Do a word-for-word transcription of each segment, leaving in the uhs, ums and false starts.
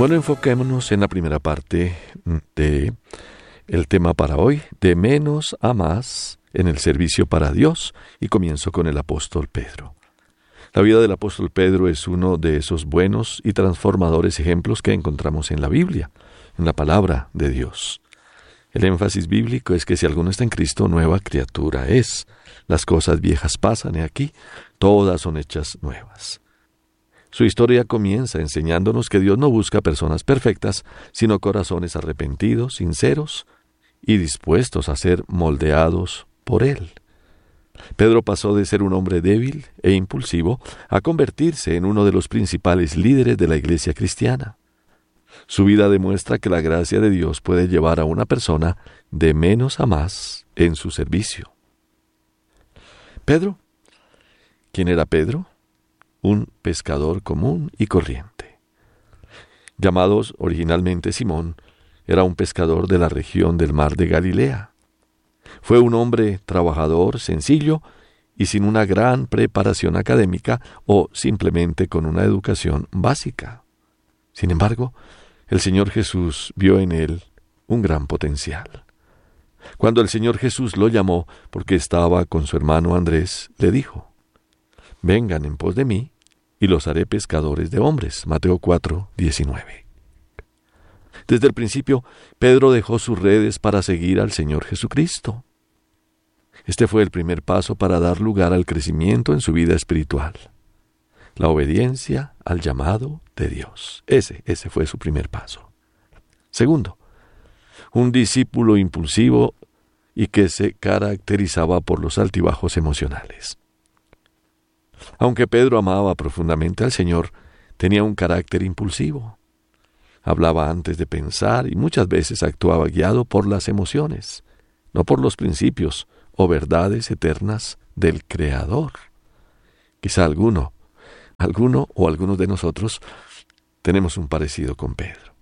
Bueno, enfoquémonos en la primera parte de el tema para hoy, de menos a más en el servicio para Dios, y comienzo con el apóstol Pedro. La vida del apóstol Pedro es uno de esos buenos y transformadores ejemplos que encontramos en la Biblia, en la palabra de Dios. El énfasis bíblico es que si alguno está en Cristo, nueva criatura es. Las cosas viejas pasan, y aquí todas son hechas nuevas. Su historia comienza enseñándonos que Dios no busca personas perfectas, sino corazones arrepentidos, sinceros y dispuestos a ser moldeados por Él. Pedro pasó de ser un hombre débil e impulsivo a convertirse en uno de los principales líderes de la iglesia cristiana. Su vida demuestra que la gracia de Dios puede llevar a una persona de menos a más en su servicio. Pedro. ¿Quién era Pedro? Un pescador común y corriente. Llamado originalmente Simón, era un pescador de la región del mar de Galilea. Fue un hombre trabajador, sencillo y sin una gran preparación académica o simplemente con una educación básica. Sin embargo, el Señor Jesús vio en él un gran potencial. Cuando el Señor Jesús lo llamó porque estaba con su hermano Andrés, le dijo: «Vengan en pos de mí, y los haré pescadores de hombres». Mateo cuatro, diecinueve. Desde el principio, Pedro dejó sus redes para seguir al Señor Jesucristo. Este fue el primer paso para dar lugar al crecimiento en su vida espiritual. La obediencia al llamado de Dios. Ese, ese fue su primer paso. Segundo, un discípulo impulsivo y que se caracterizaba por los altibajos emocionales. Aunque Pedro amaba profundamente al Señor, tenía un carácter impulsivo. Hablaba antes de pensar y muchas veces actuaba guiado por las emociones, no por los principios o verdades eternas del Creador. Quizá alguno, alguno o algunos de nosotros tenemos un parecido con Pedro.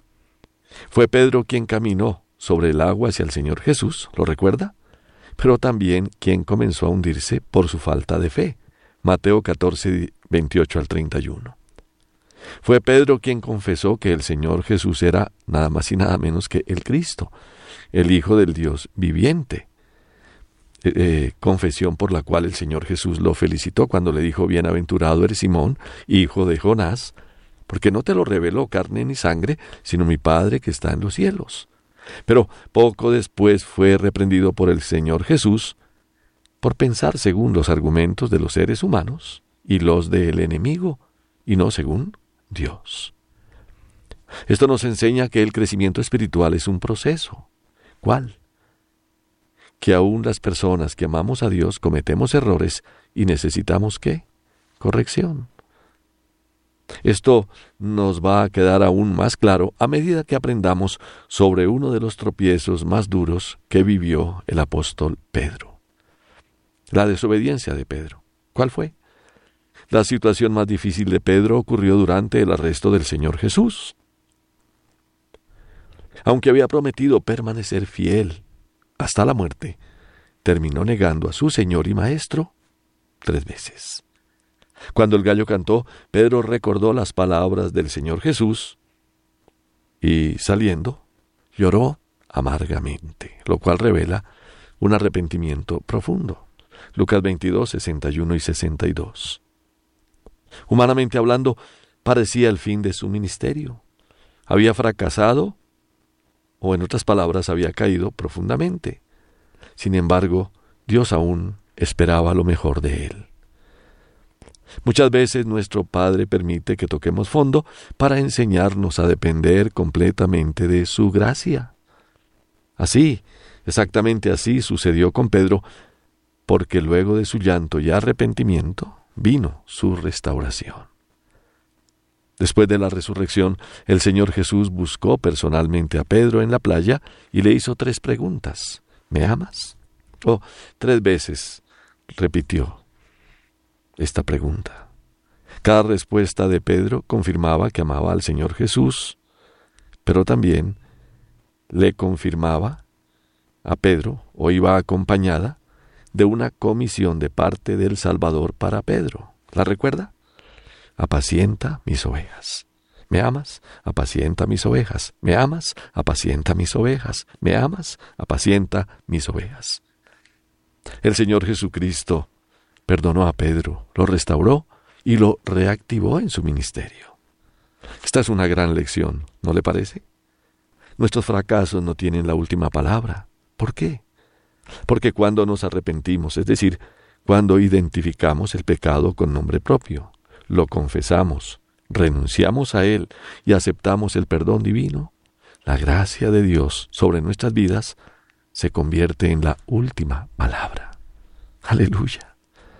Fue Pedro quien caminó sobre el agua hacia el Señor Jesús, ¿lo recuerda? Pero también quien comenzó a hundirse por su falta de fe. Mateo catorce, veintiocho al treinta y uno. Fue Pedro quien confesó que el Señor Jesús era nada más y nada menos que el Cristo, el Hijo del Dios viviente. Eh, eh, confesión por la cual el Señor Jesús lo felicitó cuando le dijo: «Bienaventurado eres Simón, hijo de Jonás, porque no te lo reveló carne ni sangre, sino mi Padre que está en los cielos». Pero poco después fue reprendido por el Señor Jesús por pensar según los argumentos de los seres humanos y los del enemigo, y no según Dios. Esto nos enseña que el crecimiento espiritual es un proceso. ¿Cuál? Que aún las personas que amamos a Dios cometemos errores y necesitamos ¿qué? Corrección. Esto nos va a quedar aún más claro a medida que aprendamos sobre uno de los tropiezos más duros que vivió el apóstol Pedro. La desobediencia de Pedro. ¿Cuál fue? La situación más difícil de Pedro ocurrió durante el arresto del Señor Jesús. Aunque había prometido permanecer fiel hasta la muerte, terminó negando a su Señor y Maestro tres veces. Cuando el gallo cantó, Pedro recordó las palabras del Señor Jesús y, saliendo, lloró amargamente, lo cual revela un arrepentimiento profundo. Lucas veintidós, sesenta y uno y sesenta y dos. Humanamente hablando, parecía el fin de su ministerio. Había fracasado, o en otras palabras, había caído profundamente. Sin embargo, Dios aún esperaba lo mejor de él. Muchas veces nuestro Padre permite que toquemos fondo para enseñarnos a depender completamente de su gracia. Así, exactamente así sucedió con Pedro, porque luego de su llanto y arrepentimiento vino su restauración. Después de la resurrección, el Señor Jesús buscó personalmente a Pedro en la playa y le hizo tres preguntas. ¿Me amas? Oh, tres veces repitió esta pregunta. Cada respuesta de Pedro confirmaba que amaba al Señor Jesús, pero también le confirmaba a Pedro, o iba acompañada, de una comisión de parte del Salvador para Pedro. ¿La recuerda? Apacienta mis ovejas. ¿Me amas? Apacienta mis ovejas. ¿Me amas? Apacienta mis ovejas. ¿Me amas? Apacienta mis ovejas. El Señor Jesucristo perdonó a Pedro, lo restauró y lo reactivó en su ministerio. Esta es una gran lección, ¿no le parece? Nuestros fracasos no tienen la última palabra. ¿Por qué? Porque cuando nos arrepentimos, es decir, cuando identificamos el pecado con nombre propio, lo confesamos, renunciamos a él y aceptamos el perdón divino, la gracia de Dios sobre nuestras vidas se convierte en la última palabra. ¡Aleluya!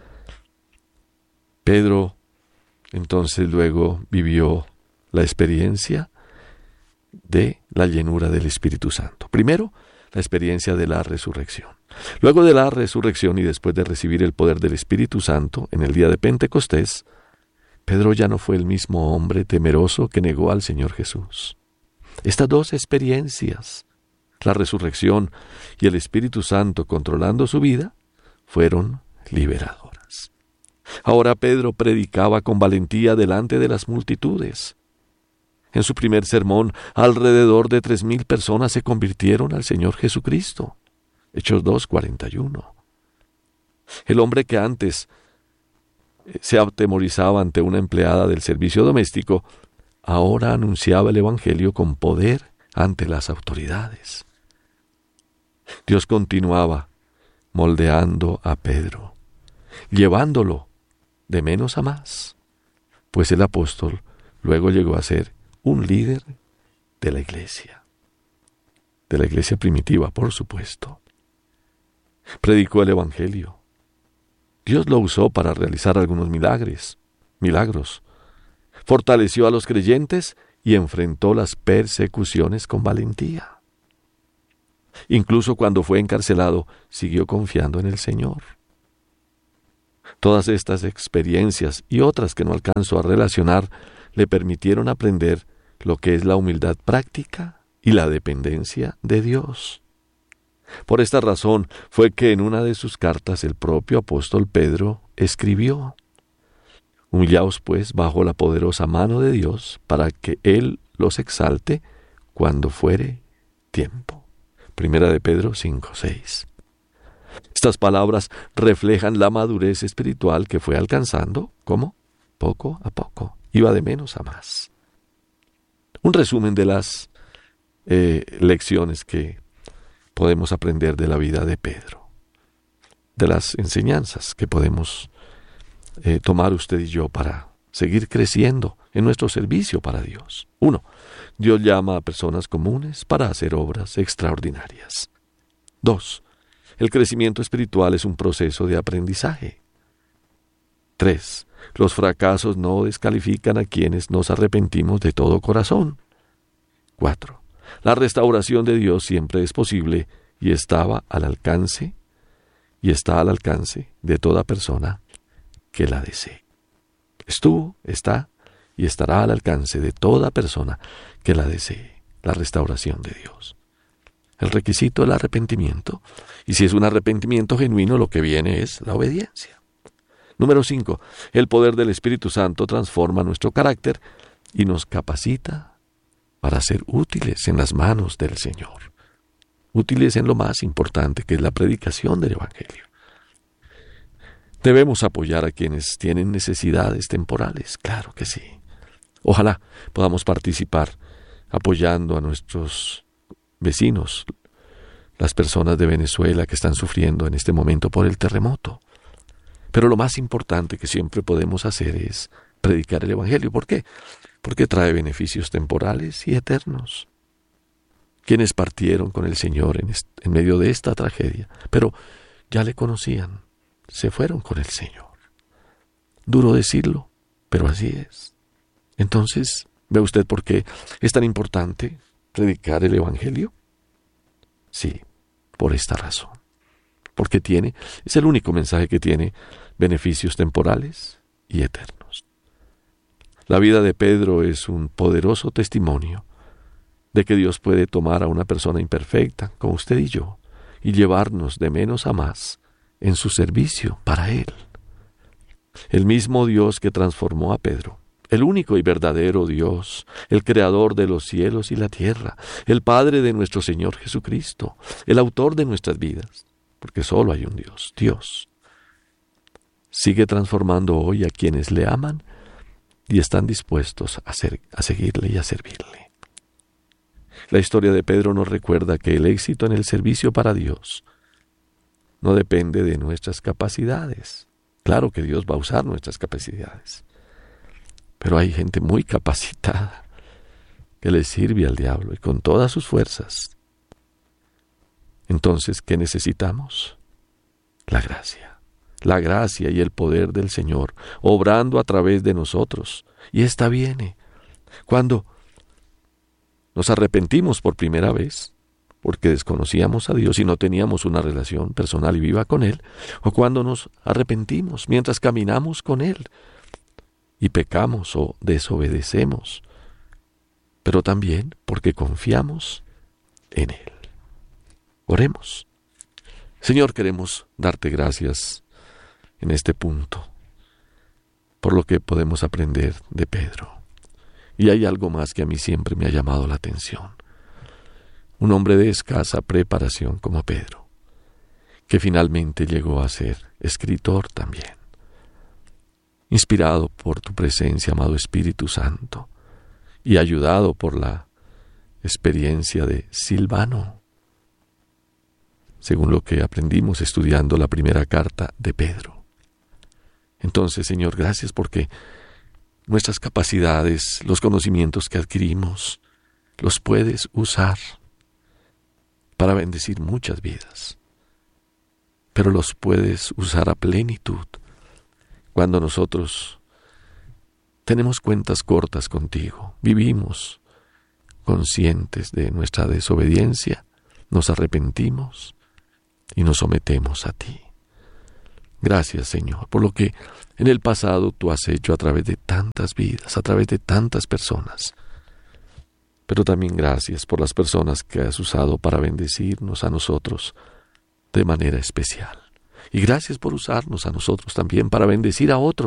Pedro entonces luego vivió la experiencia de la llenura del Espíritu Santo. Primero, la experiencia de la resurrección. Luego de la resurrección y después de recibir el poder del Espíritu Santo en el día de Pentecostés, Pedro ya no fue el mismo hombre temeroso que negó al Señor Jesús. Estas dos experiencias, la resurrección y el Espíritu Santo controlando su vida, fueron liberadoras. Ahora Pedro predicaba con valentía delante de las multitudes. En su primer sermón, alrededor de tres mil personas se convirtieron al Señor Jesucristo. Hechos dos, cuarenta y uno. El hombre que antes se atemorizaba ante una empleada del servicio doméstico, ahora anunciaba el Evangelio con poder ante las autoridades. Dios continuaba moldeando a Pedro, llevándolo de menos a más, pues el apóstol luego llegó a ser un líder de la iglesia, de la iglesia primitiva, por supuesto. Predicó el Evangelio. Dios lo usó para realizar algunos milagros, milagros. Fortaleció a los creyentes y enfrentó las persecuciones con valentía. Incluso cuando fue encarcelado, siguió confiando en el Señor. Todas estas experiencias y otras que no alcanzo a relacionar le permitieron aprender lo que es la humildad práctica y la dependencia de Dios. Por esta razón fue que en una de sus cartas el propio apóstol Pedro escribió: «Humillaos pues bajo la poderosa mano de Dios, para que Él los exalte cuando fuere tiempo». Primera de Pedro cinco, seis. Estas palabras reflejan la madurez espiritual que fue alcanzando, ¿cómo? Poco a poco. Iba de menos a más. Un resumen de las eh, lecciones que podemos aprender de la vida de Pedro, de las enseñanzas que podemos eh, tomar usted y yo para seguir creciendo en nuestro servicio para Dios. Uno, Dios llama a personas comunes para hacer obras extraordinarias. Dos, el crecimiento espiritual es un proceso de aprendizaje. Tres, los fracasos no descalifican a quienes nos arrepentimos de todo corazón. Cuatro, la restauración de Dios siempre es posible y estaba al alcance, y está al alcance de toda persona que la desee. Estuvo, está y estará al alcance de toda persona que la desee, la restauración de Dios. El requisito del arrepentimiento, y si es un arrepentimiento genuino, lo que viene es la obediencia. Número cinco, el poder del Espíritu Santo transforma nuestro carácter y nos capacita para ser útiles en las manos del Señor. Útiles en lo más importante, que es la predicación del Evangelio. Debemos apoyar a quienes tienen necesidades temporales, claro que sí. Ojalá podamos participar apoyando a nuestros vecinos, las personas de Venezuela que están sufriendo en este momento por el terremoto. Pero lo más importante que siempre podemos hacer es predicar el Evangelio. ¿Por qué? Porque trae beneficios temporales y eternos. Quienes partieron con el Señor en, est- en medio de esta tragedia, pero ya le conocían, se fueron con el Señor. Duro decirlo, pero así es. Entonces, ¿ve usted por qué es tan importante predicar el Evangelio? Sí, por esta razón. Porque tiene, es el único mensaje que tiene beneficios temporales y eternos. La vida de Pedro es un poderoso testimonio de que Dios puede tomar a una persona imperfecta, como usted y yo, y llevarnos de menos a más en su servicio para Él. El mismo Dios que transformó a Pedro el único y verdadero Dios, el creador de los cielos y la tierra, el Padre de nuestro Señor Jesucristo, el autor de nuestras vidas, porque solo hay un Dios, Dios. Sigue transformando hoy a quienes le aman y están dispuestos a, ser, a seguirle y a servirle. La historia de Pedro nos recuerda que el éxito en el servicio para Dios no depende de nuestras capacidades. Claro que Dios va a usar nuestras capacidades, pero hay gente muy capacitada que le sirve al diablo y con todas sus fuerzas. Entonces, ¿qué necesitamos? La gracia. La gracia y el poder del Señor, obrando a través de nosotros. Y esta viene cuando nos arrepentimos por primera vez, porque desconocíamos a Dios y no teníamos una relación personal y viva con Él, o cuando nos arrepentimos mientras caminamos con Él y pecamos o desobedecemos, pero también porque confiamos en Él. Oremos. Señor, queremos darte gracias en este punto por lo que podemos aprender de Pedro. Y hay algo más que a mí siempre me ha llamado la atención. Un hombre de escasa preparación como Pedro, que finalmente llegó a ser escritor también. Inspirado por tu presencia, amado Espíritu Santo, y ayudado por la experiencia de Silvano, según lo que aprendimos estudiando la primera carta de Pedro. Entonces, Señor, gracias porque nuestras capacidades, los conocimientos que adquirimos, los puedes usar para bendecir muchas vidas, pero los puedes usar a plenitud cuando nosotros tenemos cuentas cortas contigo, vivimos conscientes de nuestra desobediencia, nos arrepentimos y nos sometemos a ti. Gracias, Señor, por lo que en el pasado tú has hecho a través de tantas vidas, a través de tantas personas. Pero también gracias por las personas que has usado para bendecirnos a nosotros de manera especial. Y gracias por usarnos a nosotros también para bendecir a otros.